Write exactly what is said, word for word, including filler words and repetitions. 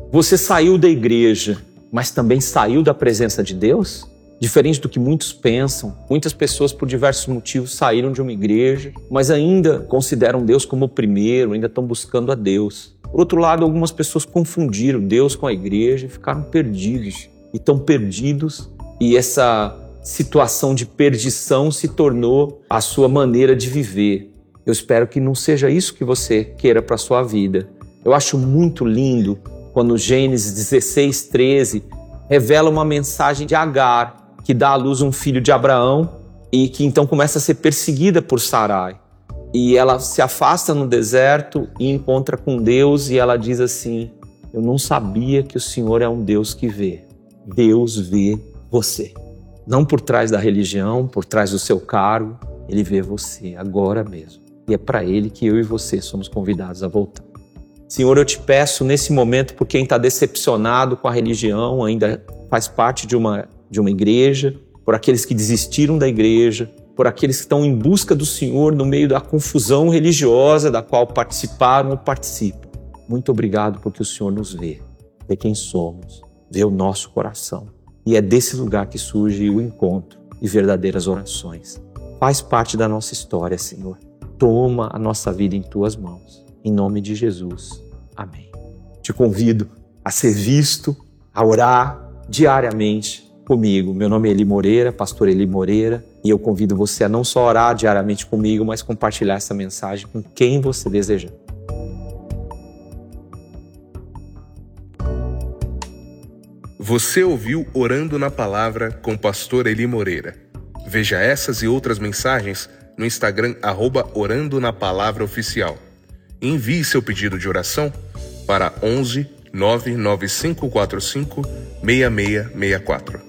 Você saiu da igreja, mas também saiu da presença de Deus? Diferente do que muitos pensam, muitas pessoas por diversos motivos saíram de uma igreja, mas ainda consideram Deus como o primeiro, ainda estão buscando a Deus. Por outro lado, algumas pessoas confundiram Deus com a igreja e ficaram perdidos. E estão perdidos e essa situação de perdição se tornou a sua maneira de viver. Eu espero que não seja isso que você queira para a sua vida. Eu acho muito lindo quando Gênesis dezesseis, treze revela uma mensagem de Agar, que dá à luz um filho de Abraão e que então começa a ser perseguida por Sarai. E ela se afasta no deserto e encontra com Deus e ela diz assim: eu não sabia que o Senhor é um Deus que vê. Deus vê você. Não por trás da religião, por trás do seu cargo, Ele vê você agora mesmo. E é para Ele que eu e você somos convidados a voltar. Senhor, eu te peço nesse momento por quem está decepcionado com a religião, ainda faz parte de uma de uma igreja, por aqueles que desistiram da igreja, por aqueles que estão em busca do Senhor no meio da confusão religiosa da qual participaram ou participam. Muito obrigado porque o Senhor nos vê, vê quem somos, vê o nosso coração. E é desse lugar que surge o encontro e verdadeiras orações. Faz parte da nossa história, Senhor. Toma a nossa vida em Tuas mãos. Em nome de Jesus. Amém. Te convido a ser visto, a orar diariamente comigo. Meu nome é Eli Moreira, pastor Eli Moreira, e eu convido você a não só orar diariamente comigo, mas compartilhar essa mensagem com quem você desejar. Você ouviu Orando na Palavra com pastor Eli Moreira. Veja essas e outras mensagens no Instagram arroba Orando na Palavra Oficial. Envie seu pedido de oração para onze nove nove cinco quatro cinco seis seis seis quatro.